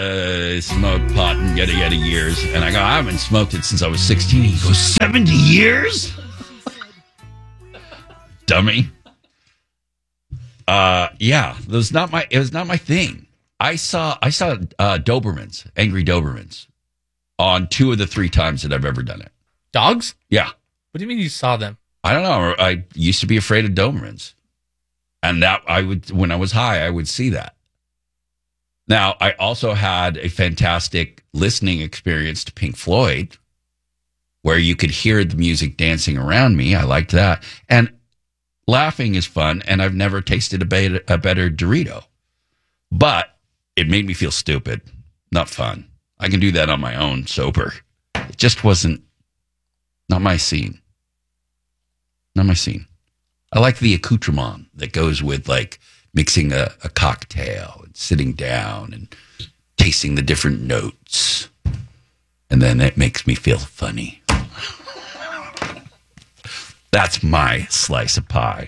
Smoked pot and yada years. And I go, I haven't smoked it since I was 16. He goes, 70 years? Dummy. Yeah, it was not my thing. I saw Dobermans, angry Dobermans, on 2 of the 3 times that I've ever done it. Dogs? Yeah. What do you mean you saw them? I don't know. I used to be afraid of Dobermans. And that when I was high, I would see that. Now, I also had a fantastic listening experience to Pink Floyd, where you could hear the music dancing around me. I liked that. And laughing is fun, and I've never tasted a better Dorito. But it made me feel stupid. Not fun. I can do that on my own, sober. It just wasn't, not my scene. Not my scene. I like the accoutrement that goes with, like, mixing a cocktail and sitting down and tasting the different notes. And then it makes me feel funny. That's my slice of pie.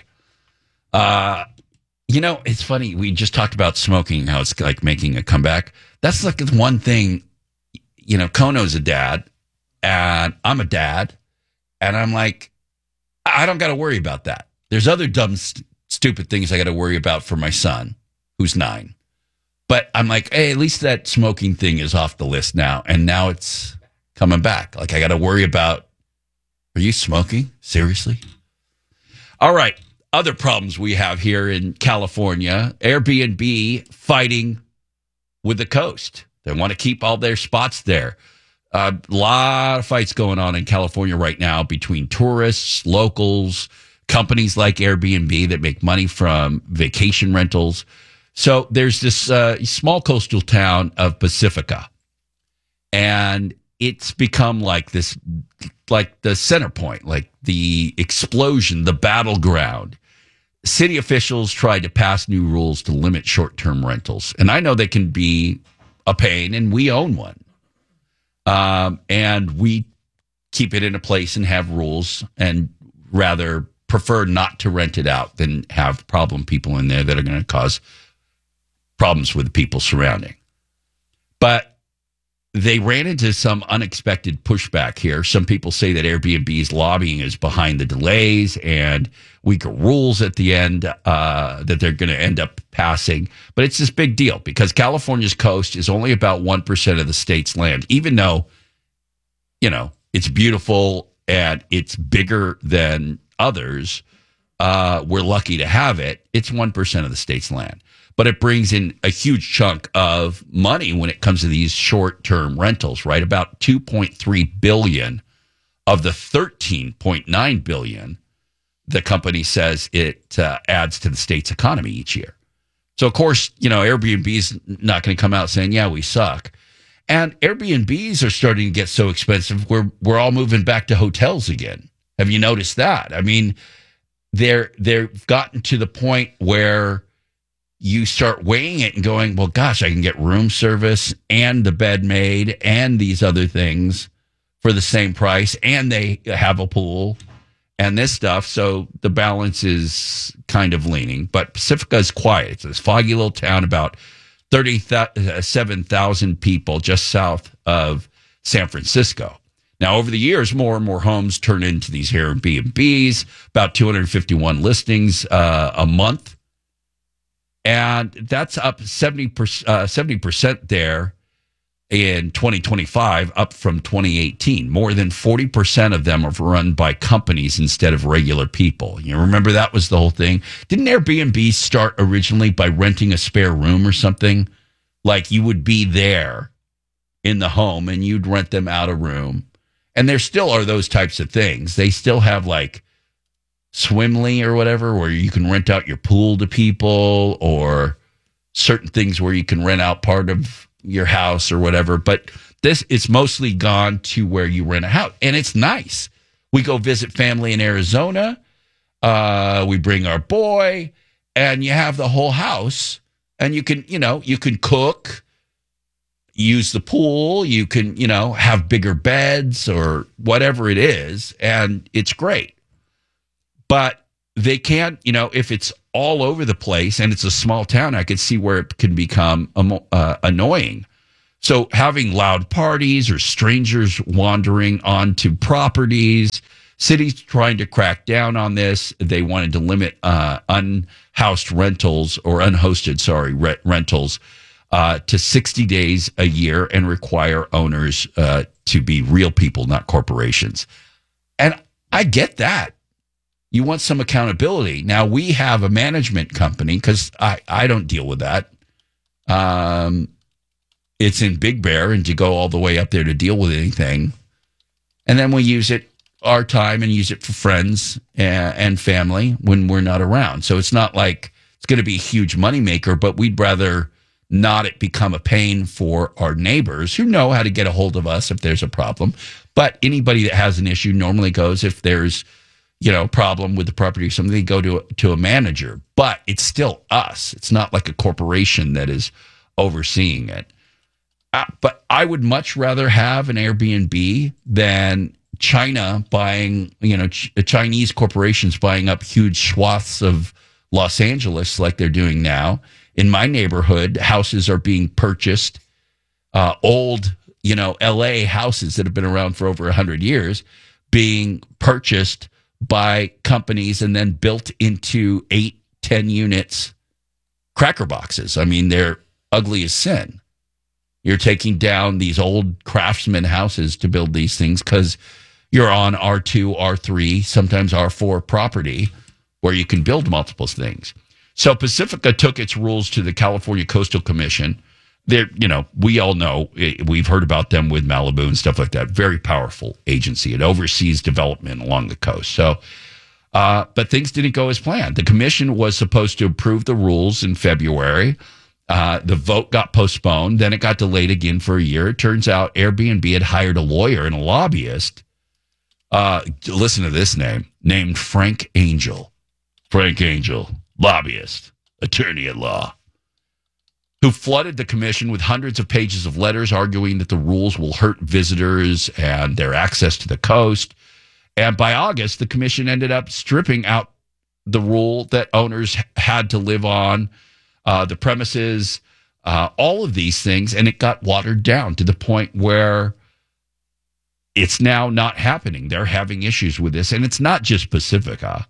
It's funny. We just talked about smoking, how it's like making a comeback. That's like the one thing, Kono's a dad, and I'm a dad, and I'm like, I don't got to worry about that. There's other dumb, stupid things I got to worry about for my son, who's 9. But I'm like, hey, at least that smoking thing is off the list now. And now it's coming back. Like, I got to worry about, are you smoking? Seriously? All right. Other problems we have here in California, Airbnb fighting with the coast. They want to keep all their spots there. A lot of fights going on in California right now between tourists, locals, companies like Airbnb that make money from vacation rentals. So there's this small coastal town of Pacifica, and it's become like this, like the center point, like the explosion, the battleground. City officials tried to pass new rules to limit short-term rentals. And I know they can be a pain, and we own one. And we keep it in a place and have rules, and rather prefer not to rent it out than have problem people in there that are going to cause problems with the people surrounding. But they ran into some unexpected pushback here. Some people say that Airbnb's lobbying is behind the delays and weaker rules at the end that they're going to end up passing. But it's this big deal because California's coast is only about 1% of the state's land, even though, it's beautiful and it's bigger than others. We're lucky to have it. It's 1% of the state's land. But it brings in a huge chunk of money when it comes to these short-term rentals, right? About $2.3 billion of the $13.9 billion the company says it adds to the state's economy each year. So, of course, Airbnb's not going to come out saying, yeah, we suck. And Airbnbs are starting to get so expensive, we're all moving back to hotels again. Have you noticed that? I mean, they've gotten to the point where you start weighing it and going, well, gosh, I can get room service and the bed made and these other things for the same price, and they have a pool and this stuff. So the balance is kind of leaning. But Pacifica is quiet. It's this foggy little town, about 37,000 people just south of San Francisco. Now, over the years, more and more homes turn into these Airbnbs, about 251 listings a month. And that's up 70% there in 2025, up from 2018. More than 40% of them are run by companies instead of regular people. You remember that was the whole thing? Didn't Airbnb start originally by renting a spare room or something? Like you would be there in the home and you'd rent them out a room. And there still are those types of things. They still have like Swimly or whatever, where you can rent out your pool to people, or certain things where you can rent out part of your house or whatever. But this is mostly gone to where you rent a house, and it's nice. We go visit family in Arizona. We bring our boy, and you have the whole house, and you can cook, use the pool, you can, have bigger beds or whatever it is, and it's great. But they can't, if it's all over the place and it's a small town, I could see where it can become annoying. So having loud parties or strangers wandering onto properties, cities trying to crack down on this. They wanted to limit unhoused rentals or unhosted, rentals to 60 days a year and require owners to be real people, not corporations. And I get that. You want some accountability. Now, we have a management company because I don't deal with that. It's in Big Bear, and to go all the way up there to deal with anything. And then we use it our time and use it for friends and family when we're not around. So it's not like it's going to be a huge moneymaker, but we'd rather not it become a pain for our neighbors who know how to get a hold of us if there's a problem. But anybody that has an issue normally goes, if there's, problem with the property or something, they go to a manager. But it's still us. It's not like a corporation that is overseeing it. But I would much rather have an Airbnb than China buying, Chinese corporations buying up huge swaths of Los Angeles like they're doing now. In my neighborhood, houses are being purchased, old, LA houses that have been around for over 100 years being purchased by companies and then built into 8-10 units cracker boxes. I mean, they're ugly as sin. You're taking down these old craftsman houses to build these things because you're on R2, R3, sometimes R4 property where you can build multiple things. So Pacifica took its rules to the California Coastal Commission. They're, we all know, we've heard about them with Malibu and stuff like that. Very powerful agency. It oversees development along the coast. So, but things didn't go as planned. The commission was supposed to approve the rules in February. The vote got postponed. Then it got delayed again for a year. It turns out Airbnb had hired a lawyer and a lobbyist. Listen to this name, named Frank Angel. Frank Angel, lobbyist, attorney at law, who flooded the commission with hundreds of pages of letters arguing that the rules will hurt visitors and their access to the coast. And by August, the commission ended up stripping out the rule that owners had to live on the premises, all of these things, and it got watered down to the point where it's now not happening. They're having issues with this, and it's not just Pacifica.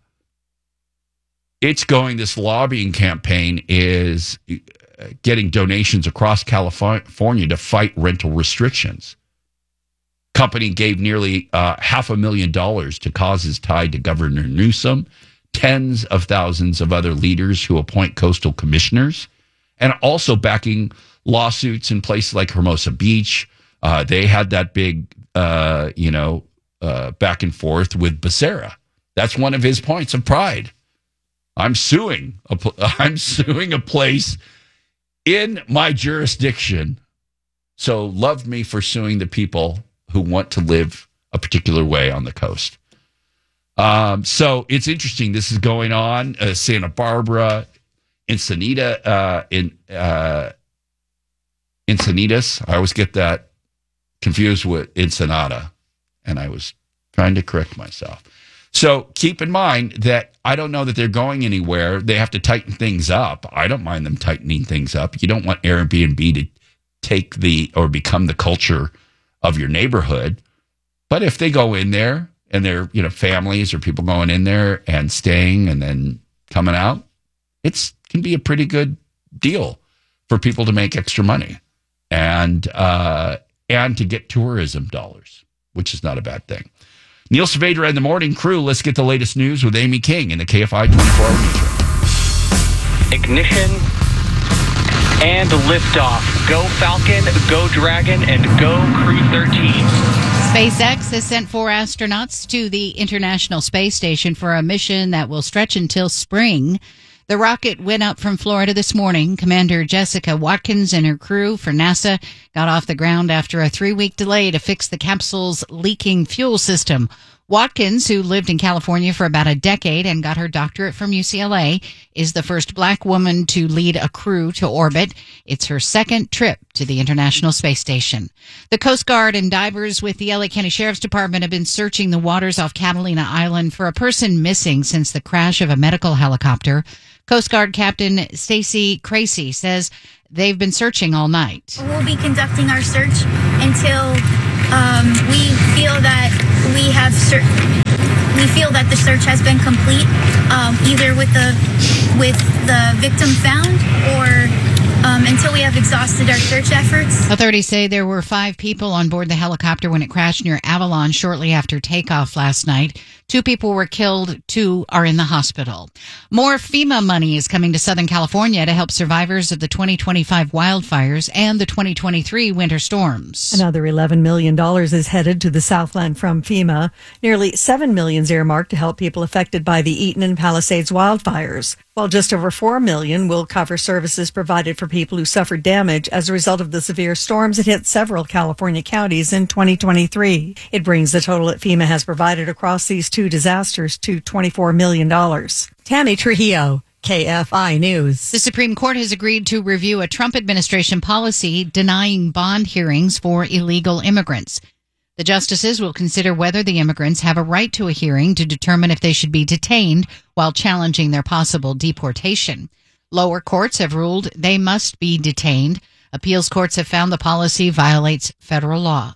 This lobbying campaign is getting donations across California to fight rental restrictions. Company gave nearly $500,000 to causes tied to Governor Newsom, tens of thousands of other leaders who appoint coastal commissioners, and also backing lawsuits in places like Hermosa Beach. They had that big, back and forth with Becerra. That's one of his points of pride. I'm suing a place in my jurisdiction. So love me for suing the people who want to live a particular way on the coast. So it's interesting. This is going on. Santa Barbara, Encinitas. I always get that confused with Ensenada, and I was trying to correct myself. So keep in mind that I don't know that they're going anywhere. They have to tighten things up. I don't mind them tightening things up. You don't want Airbnb to take or become the culture of your neighborhood. But if they go in there and they're, families or people going in there and staying and then coming out, can be a pretty good deal for people to make extra money and to get tourism dollars, which is not a bad thing. Neil Saavedra and the Morning Crew. Let's get the latest news with Amy King in the KFI 24-hour news show. Ignition and liftoff. Go Falcon, go Dragon, and go Crew 13. SpaceX has sent 4 astronauts to the International Space Station for a mission that will stretch until spring. The rocket went up from Florida this morning. Commander Jessica Watkins and her crew for NASA got off the ground after a 3-week delay to fix the capsule's leaking fuel system. Watkins, who lived in California for about a decade and got her doctorate from UCLA, is the first black woman to lead a crew to orbit. It's her second trip to the International Space Station. The Coast Guard and divers with the LA County Sheriff's Department have been searching the waters off Catalina Island for a person missing since the crash of a medical helicopter. Coast Guard Captain Stacy Creasy says they've been searching all night. We'll be conducting our search until we feel that the search has been complete, either with the victim found or until we have exhausted our search efforts. Authorities say there were 5 people on board the helicopter when it crashed near Avalon shortly after takeoff last night. 2 people were killed. 2 are in the hospital. More FEMA money is coming to Southern California to help survivors of the 2025 wildfires and the 2023 winter storms. Another $11 million is headed to the Southland from FEMA. Nearly $7 million is earmarked to help people affected by the Eaton and Palisades wildfires, while just over $4 million will cover services provided for people who suffered damage as a result of the severe storms that hit several California counties in 2023. It brings the total that FEMA has provided across these 2 disasters to $24 million. Tammy Trujillo, KFI News. The Supreme Court has agreed to review a Trump administration policy denying bond hearings for illegal immigrants. The justices will consider whether the immigrants have a right to a hearing to determine if they should be detained while challenging their possible deportation. Lower courts have ruled they must be detained. Appeals courts have found the policy violates federal law.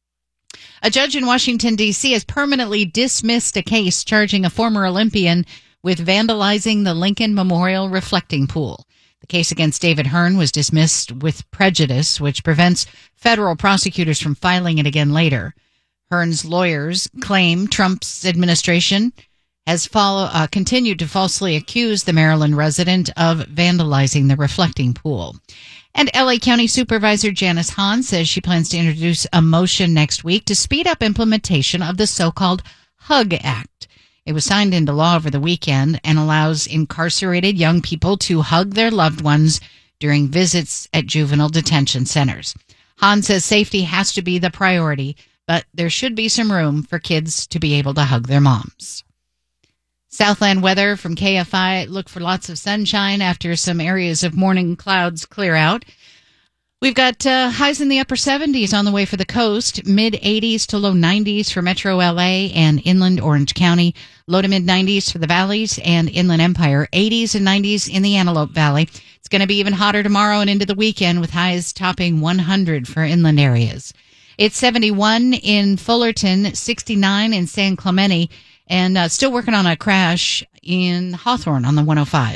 A judge in Washington, D.C. has permanently dismissed a case charging a former Olympian with vandalizing the Lincoln Memorial reflecting pool. The case against David Hearn was dismissed with prejudice, which prevents federal prosecutors from filing it again later. Hearn's lawyers claim Trump's administration has continued to falsely accuse the Maryland resident of vandalizing the reflecting pool. And LA County Supervisor Janice Hahn says she plans to introduce a motion next week to speed up implementation of the so-called HUG Act. It was signed into law over the weekend and allows incarcerated young people to hug their loved ones during visits at juvenile detention centers. Hahn says safety has to be the priority, but there should be some room for kids to be able to hug their moms. Southland weather from KFI. Look for lots of sunshine after some areas of morning clouds clear out. We've got highs in the upper 70s on the way for the coast, mid 80s to low 90s for Metro LA and inland Orange County, low to mid 90s for the valleys and Inland Empire, 80s and 90s in the Antelope Valley. It's going to be even hotter tomorrow and into the weekend with highs topping 100 for inland areas. It's 71 in Fullerton, 69 in San Clemente, and still working on a crash in Hawthorne on the 105.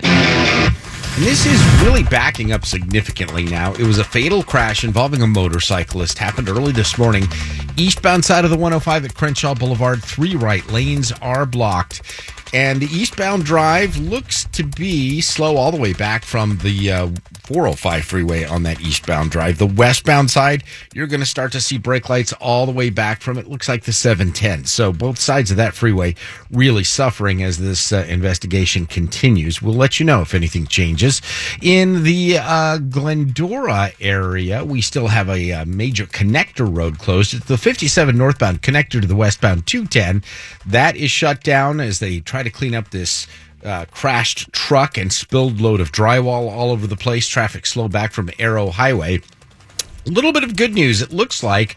And this is really backing up significantly now. It was a fatal crash involving a motorcyclist. Happened early this morning. Eastbound side of the 105 at Crenshaw Boulevard. 3 right lanes are blocked. And the eastbound drive looks to be slow all the way back from the 405 freeway on that eastbound drive. The westbound side, you're going to start to see brake lights all the way back from it. Looks like the 710. So both sides of that freeway really suffering as this investigation continues. We'll let you know if anything changes. In the Glendora area, we still have a major connector road closed. It's the 57 northbound connector to the westbound 210. That is shut down as they try to clean up this crashed truck and spilled load of drywall all over the place. Traffic slow back from Arrow Highway. A little bit of good news. It looks like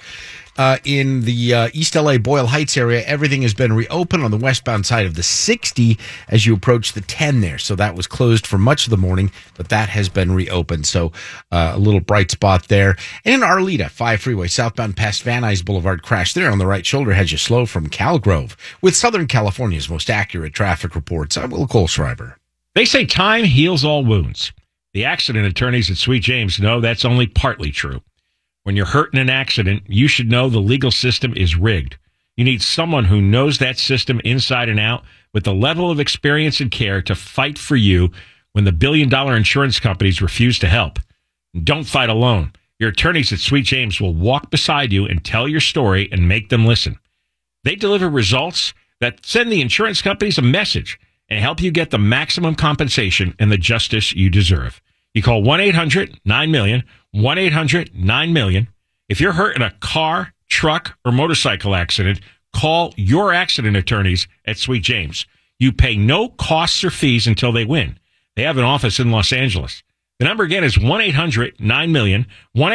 in the East LA Boyle Heights area, everything has been reopened on the westbound side of the 60 as you approach the 10 there. So that was closed for much of the morning, but that has been reopened. So a little bright spot there. And in Arleta, 5 freeway southbound past Van Nuys Boulevard crash there on the right shoulder has you slow from Calgrove. With Southern California's most accurate traffic reports, I'm Will Kohlschreiber. They say time heals all wounds. The accident attorneys at Sweet James know that's only partly true. When you're hurt in an accident, you should know the legal system is rigged. You need someone who knows that system inside and out with the level of experience and care to fight for you when the billion-dollar insurance companies refuse to help. Don't fight alone. Your attorneys at Sweet James will walk beside you and tell your story and make them listen. They deliver results that send the insurance companies a message and help you get the maximum compensation and the justice you deserve. You call 1-800-9-MILLION, 1-800-9-MILLION. If you're hurt in a car, truck, or motorcycle accident, call your accident attorneys at Sweet James. You pay no costs or fees until they win. They have an office in Los Angeles. The number again is 1-800-9-MILLION,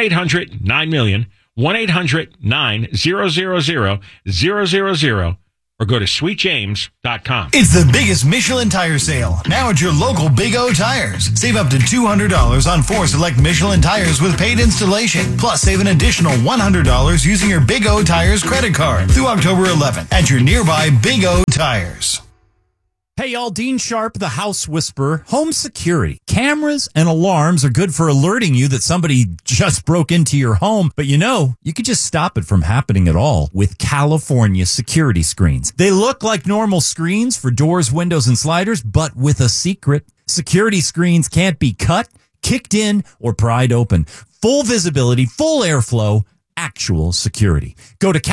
1-800-9-MILLION, 1-800-9-000-000. or go to sweetjames.com. It's the biggest Michelin tire sale. Now at your local Big O Tires. Save up to $200 on 4 select Michelin tires with paid installation. Plus, save an additional $100 using your Big O Tires credit card through October 11th at your nearby Big O Tires. Hey y'all, Dean Sharp, the House Whisperer. Home security. Cameras and alarms are good for alerting you that somebody just broke into your home. But you could just stop it from happening at all with California security screens. They look like normal screens for doors, windows, and sliders, but with a secret. Security screens can't be cut, kicked in, or pried open. Full visibility, full airflow, actual security. Go to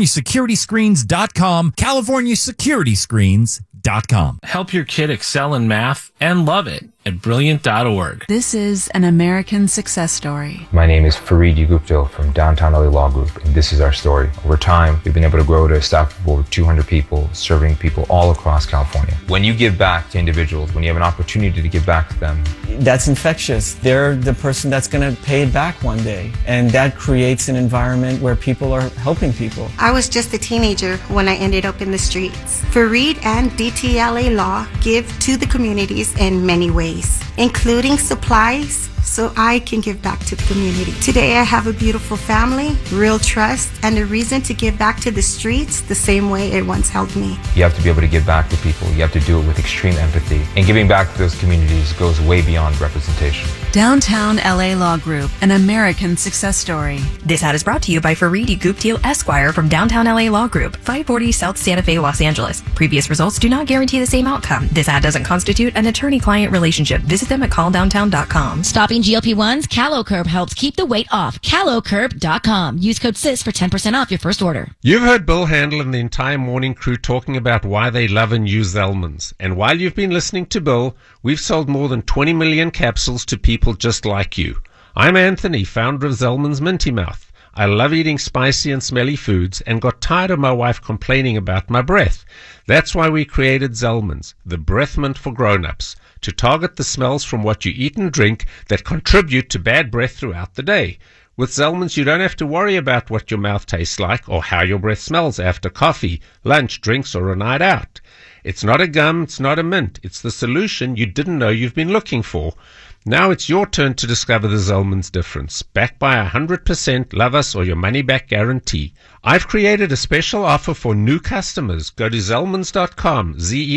CaliforniaSecurityScreens.com, CaliforniaSecurityScreens.com. Help your kid excel in math and love it at Brilliant.org. This is an American success story. My name is Fareed Yugupto from Downtown LA Law Group, and this is our story. Over time, we've been able to grow to a staff of over 200 people, serving people all across California. When you give back to individuals, when you have an opportunity to give back to them, that's infectious. They're the person that's going to pay it back one day, and that creates an environment where people are helping people. I was just a teenager when I ended up in the streets. Fareed and DTLA Law give to the communities in many ways, including supplies, so I can give back to the community. Today I have a beautiful family, real trust, and a reason to give back to the streets the same way it once helped me. you have to be able to give back to people. You have to do it with extreme empathy. And giving back to those communities goes way beyond representation. Downtown LA Law Group, an American success story. This ad is brought to you by Faridi Guptial Esquire from Downtown LA Law Group, 540 South Santa Fe, Los Angeles. Previous results do not guarantee the same outcome. This ad doesn't constitute an attorney-client relationship. Visit them at calldowntown.com. Stopping GLP-1s, CaloCurb helps keep the weight off. CaloCurb.com. Use code SIS for 10% off your first order. You've heard Bill Handel and the entire morning crew talking about why they love and use Zellman's. And while you've been listening to Bill, we've sold more than 20 million capsules to people just like you. I'm Anthony, founder of Zellman's Minty Mouth. I love eating spicy and smelly foods and got tired of my wife complaining about my breath. That's why we created Zellman's, the breath mint for grown-ups, to target the smells from what you eat and drink that contribute to bad breath throughout the day. With Zellman's, you don't have to worry about what your mouth tastes like or how your breath smells after coffee, lunch, drinks, or a night out. It's not a gum, it's not a mint. It's the solution you didn't know you've been looking for. Now it's your turn to discover the Zellman's difference, backed by 100% love us or your money-back guarantee. I've created a special offer for new customers. Go to Zellmans.com,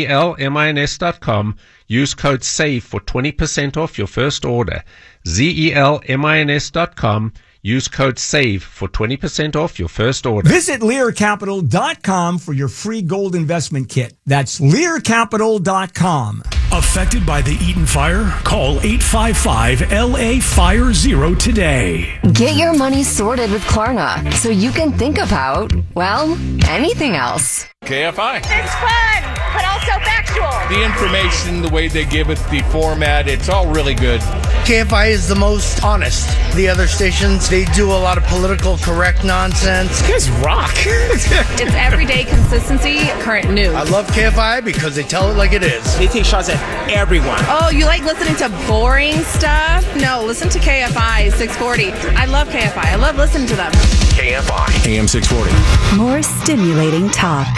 ZELMINS.com. Use code SAVE for 20% off your first order. ZELMINS.com. Use code SAVE for 20% off your first order. Visit LearCapital.com for your free gold investment kit. That's LearCapital.com. Affected by the Eaton fire? Call 855-LA-FIRE-0 today. Get your money sorted with Klarna so you can think about, well, anything else. KFI. It's fun, but also factual. The information, the way they give it, the format, it's all really good. KFI is the most honest. The other stations, they do a lot of political correct nonsense. You guys rock. It's everyday consistency, current news. I love KFI because they tell it like it is. They take shots at everyone. Oh, you like listening to boring stuff? No, listen to KFI 640. I love KFI. I love listening to them. KFI, AM 640. More stimulating talk.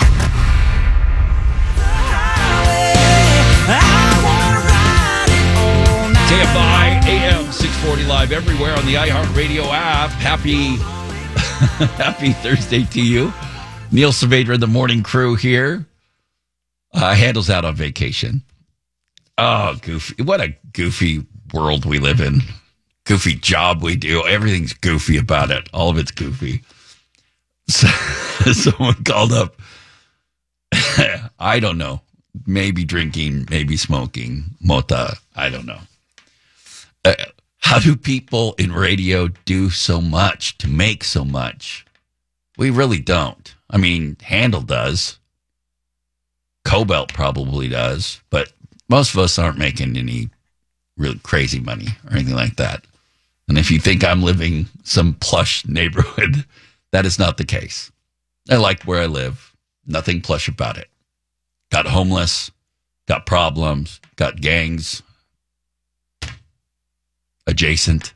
KFI AM 640 live everywhere on the iHeartRadio app. Happy Thursday to you. Neil Saavedra, the morning crew here. Handel's out on vacation. Oh, goofy. What a goofy world we live in. Goofy job we do. Everything's goofy about it. All of it's goofy. So, someone called up. I don't know. Maybe drinking, maybe smoking. Mota. I don't know. How do people in radio do so much to make so much? We really don't. I mean, Handel does. Cobalt probably does. But most of us aren't making any really crazy money or anything like that. And if you think I'm living some plush neighborhood, that is not the case. I like where I live. Nothing plush about it. Got homeless, got problems, got gangs adjacent.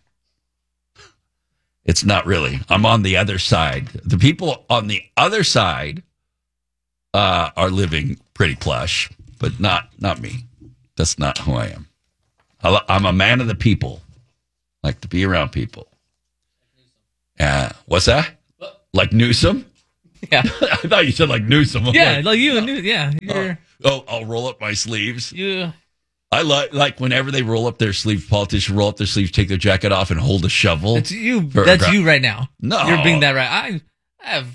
It's not really. I'm on the other side. The people on the other side are living pretty plush, but not me. That's not who I am. I'm a man of the people. Like to be around people. What's that? Like Newsom? Yeah. I thought you said like Newsom. Yeah, like you and Newsom. Yeah. I'll roll up my sleeves. Yeah. I like whenever they roll up their sleeves, politicians roll up their sleeves, take their jacket off, and hold a shovel. That's you. That's you right now. No. You're being that right. I have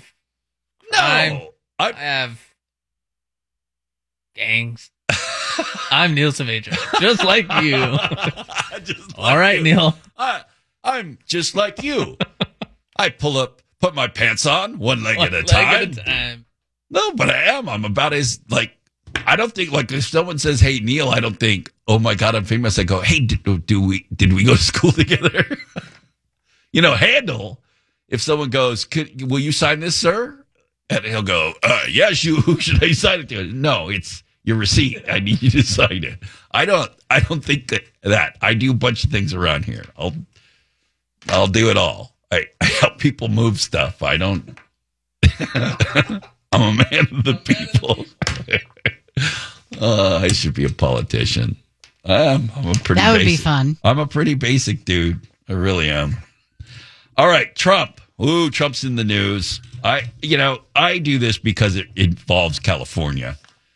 gangs. I'm Neil Saavedra, just like you. All right, Neil. I'm just like you. I put my pants on one leg at a time. No, but I am. I'm about as I don't think if someone says, "Hey, Neil," I don't think, "Oh my God, I'm famous." I go, "Hey, did we go to school together?" Handle. If someone goes, "Will you sign this, sir?" And he'll go, "Yes, you. Who should I sign it to?" No, it's your receipt. I need you to sign it. I don't think that. I do a bunch of things around here. I'll do it all. I help people move stuff. I don't. I'm a man of the people. I should be a politician. I'm a pretty. That would be fun. I'm a pretty basic dude. I really am. All right, Trump. Ooh, Trump's in the news. I do this because it involves California.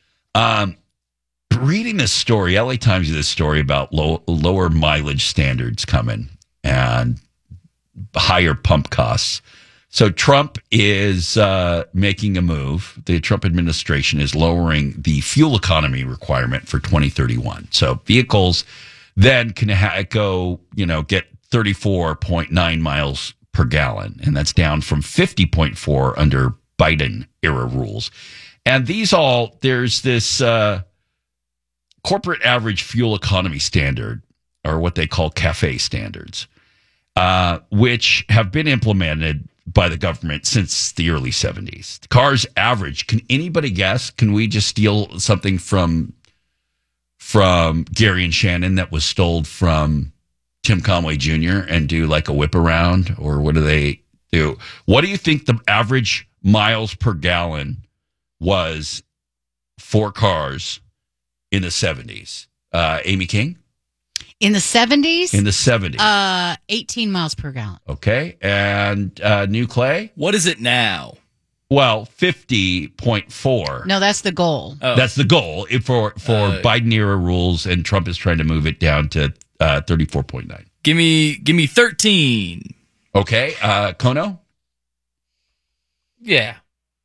Reading this story, LA Times did this story about lower mileage standards coming and higher pump costs. So Trump is making a move. The Trump administration is lowering the fuel economy requirement for 2031. So vehicles then can go, get 34.9 miles per gallon, and that's down from 50.4 under Biden era rules. And there's this corporate average fuel economy standard, or what they call CAFE standards, which have been implemented by the government since the early 70s. The car's average, can anybody guess? Can we just steal something from Gary and Shannon that was stole from Tim Conway Jr. and do like a whip around? Or what do they do? What do you think the average miles per gallon was for cars in the 70s? Amy King? In the 70s? In the 70s. 18 miles per gallon. Okay. And New Clay? What is it now? Well, 50.4. No, that's the goal. Oh. That's the goal for Biden era rules, and Trump is trying to move it down to 34.9. Give me 13. Okay. Kono? Yeah.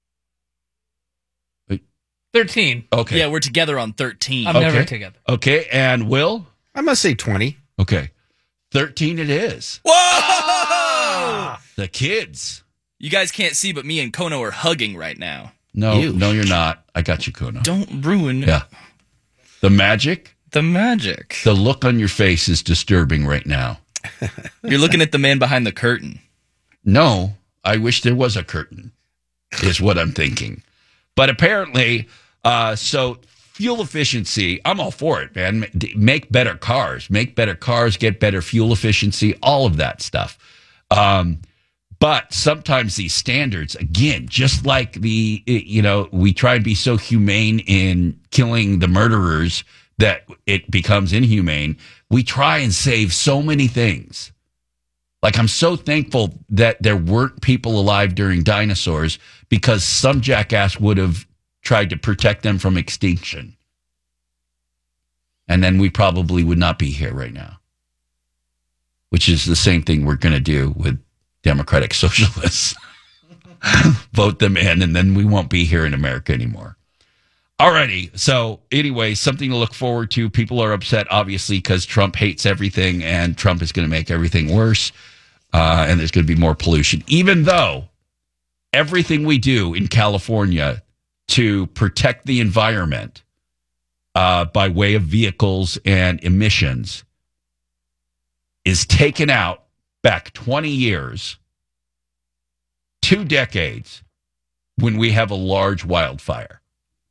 13. Okay. Yeah, we're together on 13. I'm never together. Okay. And Will? I must say 20. Okay. 13 it is. Whoa! The kids. You guys can't see, but me and Kono are hugging right now. No, you're not. I got you, Kono. Don't ruin Yeah. The magic? the magic. The look on your face is disturbing right now. You're looking at the man behind the curtain. No, I wish there was a curtain, is what I'm thinking. But apparently, so fuel efficiency, I'm all for it, man. Make better cars. Make better cars, get better fuel efficiency, all of that stuff. But sometimes these standards, again, just like we try and be so humane in killing the murderers that it becomes inhumane. We try and save so many things. Like, I'm so thankful that there weren't people alive during dinosaurs, because some jackass would have tried to protect them from extinction. And then we probably would not be here right now. Which is the same thing we're going to do with Democratic Socialists. Vote them in, and then we won't be here in America anymore. Alrighty. So anyway, something to look forward to. People are upset, obviously, because Trump hates everything, and Trump is going to make everything worse. And there's going to be more pollution, even though everything we do in California to protect the environment by way of vehicles and emissions is taken out back 20 years, 2 decades, when we have a large wildfire.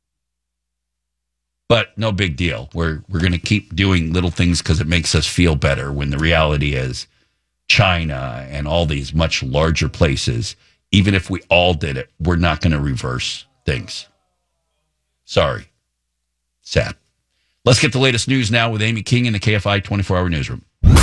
But no big deal. We're going to keep doing little things because it makes us feel better, when the reality is China and all these much larger places, even if we all did it, we're not going to reverse things. Sorry. Sad. Let's get the latest news now with Amy King in the KFI 24-hour newsroom.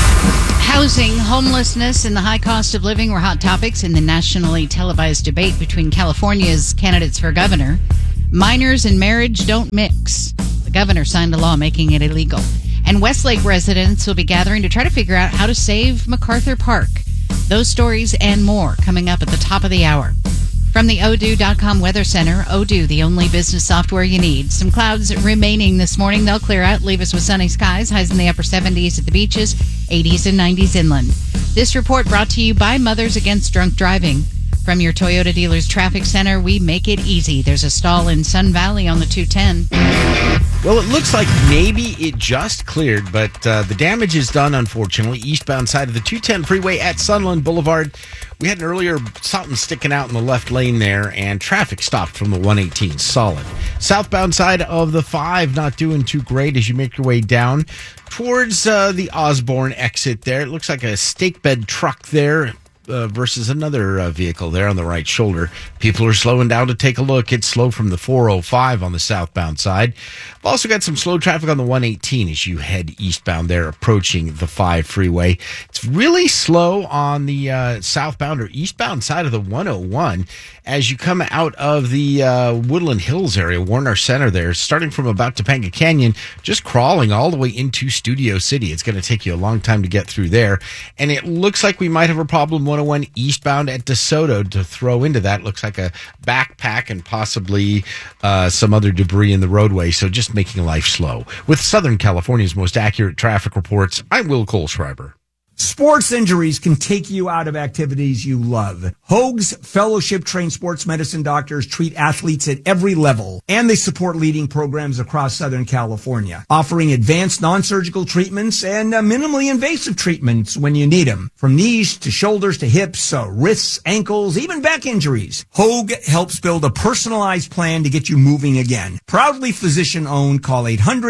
Housing, homelessness, and the high cost of living were hot topics in the nationally televised debate between California's candidates for governor. Minors and marriage don't mix. The governor signed a law making it illegal. And Westlake residents will be gathering to try to figure out how to save MacArthur Park. Those stories and more coming up at the top of the hour. From the Odoo.com Weather Center, Odoo, the only business software you need. Some clouds remaining this morning. They'll clear out, leave us with sunny skies, highs in the upper 70s at the beaches, 80s and 90s inland. This report brought to you by Mothers Against Drunk Driving. From your Toyota dealer's traffic center, we make it easy. There's a stall in Sun Valley on the 210. Well, it looks like maybe it just cleared, but the damage is done, unfortunately. Eastbound side of the 210 freeway at Sunland Boulevard. We had an earlier something sticking out in the left lane there, and traffic stopped from the 118. Solid. Southbound side of the 5, not doing too great as you make your way down towards the Osborne exit there. It looks like a stake bed truck there. Versus another vehicle there on the right shoulder. People are slowing down to take a look. It's slow from the 405 on the southbound side. We've also got some slow traffic on the 118 as you head eastbound there, approaching the 5 freeway. It's really slow on the southbound or eastbound side of the 101 as you come out of the Woodland Hills area, Warner Center there, starting from about Topanga Canyon, just crawling all the way into Studio City. It's going to take you a long time to get through there. And it looks like we might have a problem 101 eastbound at DeSoto to throw into that. Looks like a backpack and possibly some other debris in the roadway. So just making life slow. With Southern California's most accurate traffic reports, I'm Will Kohlschreiber. Sports injuries can take you out of activities you love. Hoag's fellowship-trained sports medicine doctors treat athletes at every level, and they support leading programs across Southern California, offering advanced non-surgical treatments and minimally invasive treatments when you need them. From knees to shoulders to hips, wrists, ankles, even back injuries. Hoag helps build a personalized plan to get you moving again. Proudly physician-owned. Call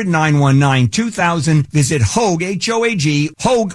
800-919-2000. Visit Hoag, H-O-A-G,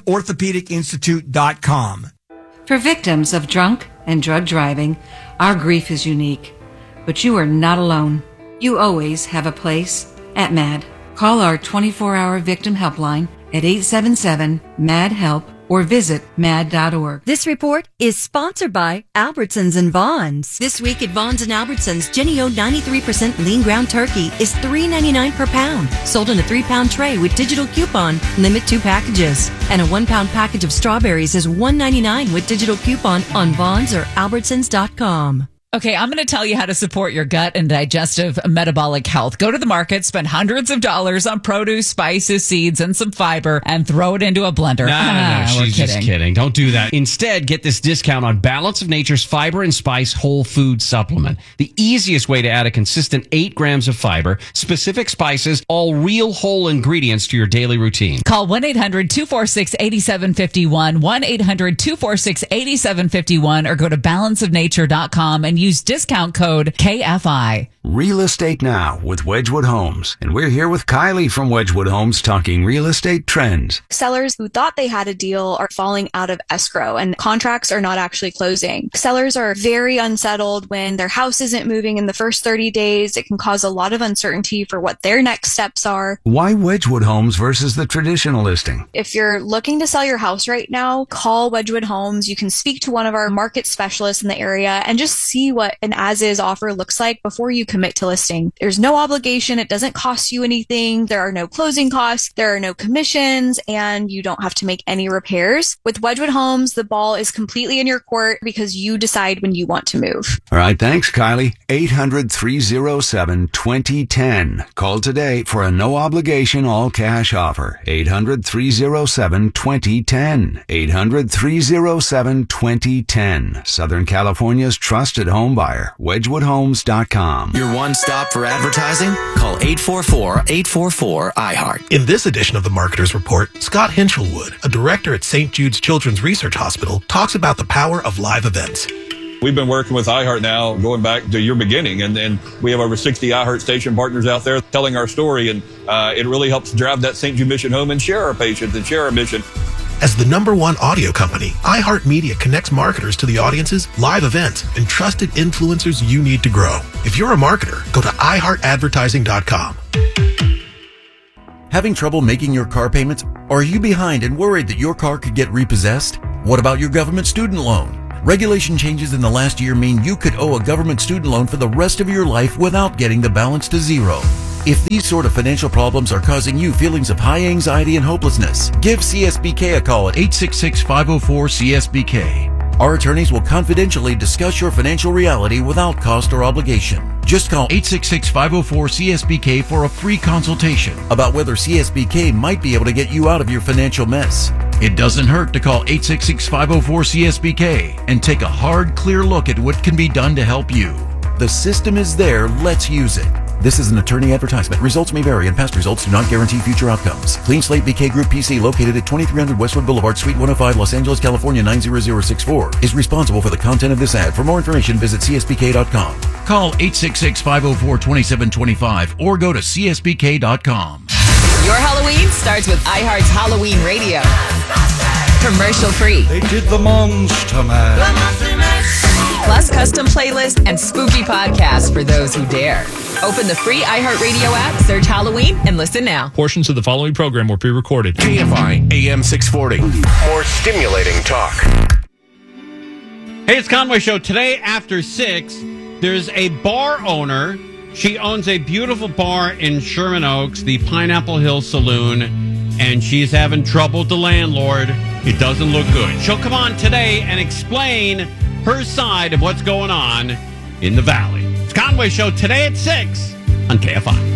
HoagOrthopedicInstitute.com. For victims of drunk and drug driving, our grief is unique. But you are not alone. You always have a place at MAD. Call our 24-hour victim helpline at 877-MAD-HELP or visit mad.org. This report is sponsored by Albertsons and Vons. This week at Vons and Albertsons, Jenny O 93% lean ground turkey is $3.99 per pound. Sold in a 3-pound tray with digital coupon, limit 2 packages. And a 1-pound package of strawberries is $1.99 with digital coupon on Vons or Albertsons.com. Okay, I'm going to tell you how to support your gut and digestive metabolic health. Go to the market, spend hundreds of dollars on produce, spices, seeds, and some fiber, and throw it into a blender. No, she's just kidding. Don't do that. Instead, get this discount on Balance of Nature's Fiber and Spice Whole Food Supplement. The easiest way to add a consistent 8 grams of fiber, specific spices, all real whole ingredients to your daily routine. Call 1-800-246-8751, 1-800-246-8751, or go to balanceofnature.com and use discount code KFI. Real Estate Now with Wedgwood Homes. And we're here with Kylie from Wedgwood Homes talking real estate trends. Sellers who thought they had a deal are falling out of escrow and contracts are not actually closing. Sellers are very unsettled when their house isn't moving in the first 30 days. It can cause a lot of uncertainty for what their next steps are. Why Wedgwood Homes versus the traditional listing? If you're looking to sell your house right now, call Wedgwood Homes. You can speak to one of our market specialists in the area and just see what an as-is offer looks like before you commit to listing. There's no obligation. It doesn't cost you anything. There are no closing costs. There are no commissions, and you don't have to make any repairs. With Wedgwood Homes, the ball is completely in your court because you decide when you want to move. All right. Thanks, Kylie. 800-307-2010. Call today for a no obligation all cash offer. 800-307-2010. 800-307-2010. Southern California's trusted home buyer. WedgwoodHomes.com. Your one stop for advertising? Call 844-844-iHeart. In this edition of the Marketer's Report, Scott Hinchelwood, a director at St. Jude's Children's Research Hospital, talks about the power of live events. We've been working with iHeart now going back to your beginning, and we have over 60 iHeart station partners out there telling our story, and it really helps drive that St. Jude mission home and share our patients and share our mission. As the #1 audio company, iHeartMedia connects marketers to the audiences, live events, and trusted influencers you need to grow. If you're a marketer, go to iHeartAdvertising.com. Having trouble making your car payments? Or are you behind and worried that your car could get repossessed? What about your government student loan? Regulation changes in the last year mean you could owe a government student loan for the rest of your life without getting the balance to zero. If these sort of financial problems are causing you feelings of high anxiety and hopelessness, give CSBK a call at 866-504-CSBK. Our attorneys will confidentially discuss your financial reality without cost or obligation. Just call 866-504-CSBK for a free consultation about whether CSBK might be able to get you out of your financial mess. It doesn't hurt to call 866-504-CSBK and take a hard, clear look at what can be done to help you. The system is there. Let's use it. This is an attorney advertisement. Results may vary and past results do not guarantee future outcomes. Clean Slate BK Group PC, located at 2300 Westwood Boulevard, Suite 105, Los Angeles, California 90064, is responsible for the content of this ad. For more information, visit CSBK.com. Call 866-504-2725 or go to CSBK.com. Your Halloween starts with iHeart's Halloween Radio. Commercial free. They did the Monster Mash. Plus custom playlist and spooky podcasts for those who dare. Open the free iHeartRadio app, search Halloween, and listen now. Portions of the following program were pre-recorded. KFI AM 640. More stimulating talk. Hey, it's Conway Show. Today after 6, there's a bar owner. She owns a beautiful bar in Sherman Oaks, the Pineapple Hill Saloon, and she's having trouble with the landlord. It doesn't look good. She'll come on today and explain her side of what's going on in the Valley. It's Conway Show today at 6 on KFI.